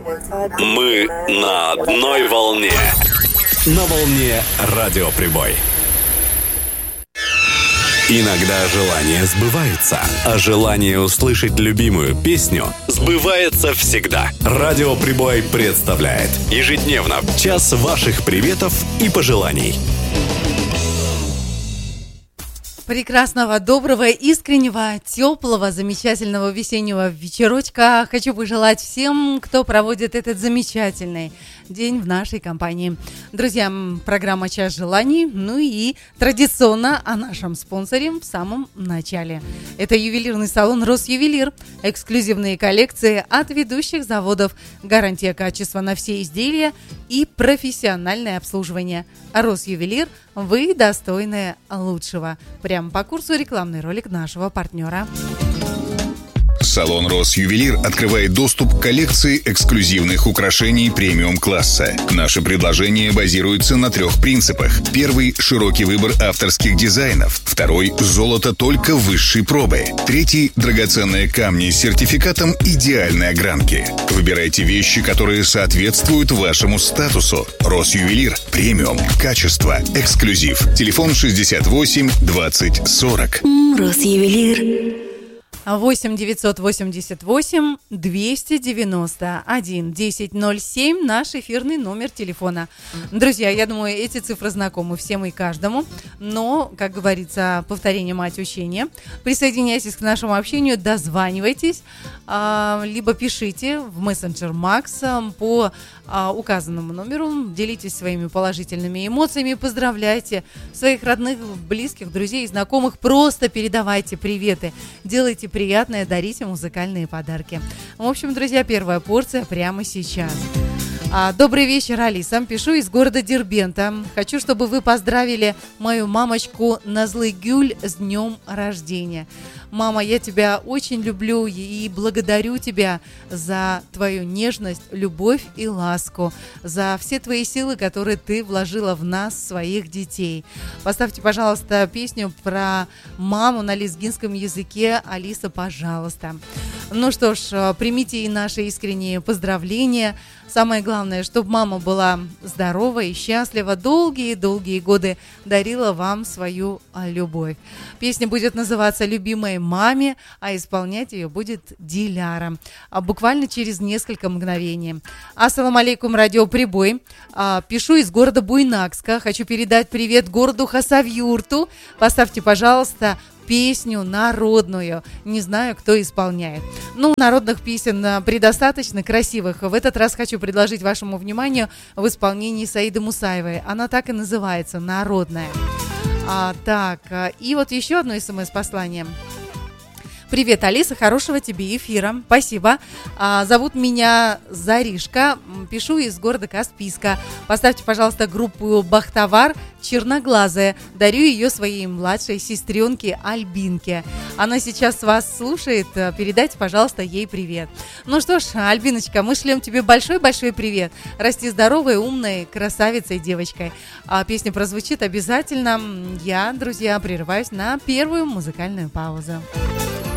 Мы на одной волне. На волне Радиоприбой. Иногда желания сбываются, а желание услышать любимую песню сбывается всегда. Радиоприбой представляет ежедневно час ваших приветов и пожеланий. Прекрасного, доброго, искреннего, теплого, замечательного весеннего вечерочка хочу пожелать всем, кто проводит этот замечательный день в нашей компании. Друзья, программа «Час желаний», ну и традиционно о нашем спонсоре в самом начале. Это ювелирный салон «Росювелир». Эксклюзивные коллекции от ведущих заводов, гарантия качества на все изделия и профессиональное обслуживание. «Росювелир», вы достойны лучшего. Прямо по курсу рекламный ролик нашего партнера. Салон «Росювелир» открывает доступ к коллекции эксклюзивных украшений премиум-класса. Наши предложения базируются на 3 принципах. Первый – широкий выбор авторских дизайнов. Второй – золото только высшей пробы. Третий – драгоценные камни с сертификатом идеальной огранки. Выбирайте вещи, которые соответствуют вашему статусу. «Росювелир» – премиум, качество, эксклюзив. Телефон 68 20 40. «Росювелир». 8 988 291 1007 наш эфирный номер телефона. Друзья, я думаю, эти цифры знакомы всем и каждому, но, как говорится, повторение мать учения. Присоединяйтесь к нашему общению, дозванивайтесь, либо пишите в мессенджер Макс по указанному номеру, делитесь своими положительными эмоциями, поздравляйте своих родных, близких, друзей, знакомых, просто передавайте приветы, делайте приятное, дарите музыкальные подарки. В общем, друзья, первая порция прямо сейчас. Добрый вечер, Алиса. Пишу из города Дербента. Хочу, чтобы вы поздравили мою мамочку Назлыгюль с днем рождения. Мама, я тебя очень люблю и благодарю тебя за твою нежность, любовь и ласку, за все твои силы, которые ты вложила в нас, своих детей. Поставьте, пожалуйста, песню про маму на лезгинском языке. Алиса, пожалуйста. Ну что ж, примите и наши искренние поздравления. Самое главное, чтобы мама была здорова и счастлива, долгие-долгие годы дарила вам свою любовь. Песня будет называться «Любимой маме», а исполнять ее будет Диляра. Буквально через несколько мгновений. Ассаламу алейкум, радиоприбой. Пишу из города Буйнакска. Хочу передать привет городу Хасавюрту. Поставьте, пожалуйста, песню народную. Не знаю, кто исполняет. Ну, народных песен предостаточно красивых. В этот раз хочу предложить вашему вниманию в исполнении Саиды Мусаевой. Она так и называется «Народная». Так, и вот еще одно СМС-послание. Привет, Алиса, хорошего тебе эфира. Спасибо. Зовут меня Заришка. Пишу из города Каспийска. Поставьте, пожалуйста, группу «Бахтавар» «Черноглазая». Дарю ее своей младшей сестренке Альбинке. Она сейчас вас слушает. Передайте, пожалуйста, ей привет. Ну что ж, Альбиночка, мы шлем тебе большой-большой привет. Расти здоровой, умной, красавицей девочкой. Песня прозвучит обязательно. Я, друзья, прерываюсь на первую музыкальную паузу.